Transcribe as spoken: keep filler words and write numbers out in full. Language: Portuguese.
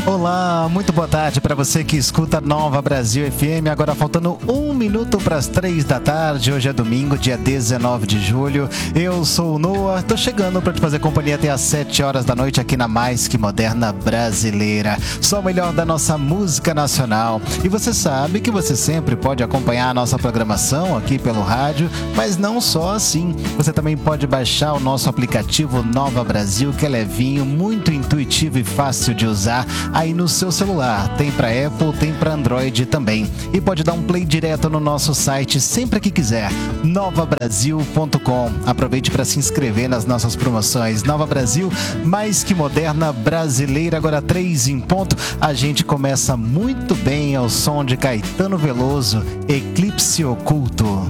Olá, muito boa tarde para você que escuta Nova Brasil F M. Agora faltando um minuto para as três da tarde. Hoje é domingo, dia dezenove de julho. Eu sou o Noah, tô chegando para te fazer companhia até às sete horas da noite aqui na Mais Que Moderna Brasileira. Só o melhor da nossa música nacional. E você sabe que você sempre pode acompanhar a nossa programação aqui pelo rádio, mas não só assim. Você também pode baixar o nosso aplicativo Nova Brasil, que é levinho, muito intuitivo e fácil de usar aí no seu celular. Tem para Apple, tem para Android também. E pode dar um play direto no nosso site sempre que quiser, nova brasil ponto com. Aproveite para se inscrever nas nossas promoções. Nova Brasil, mais que moderna brasileira, agora três em ponto. A gente começa muito bem ao som de Caetano Veloso, Eclipse Oculto.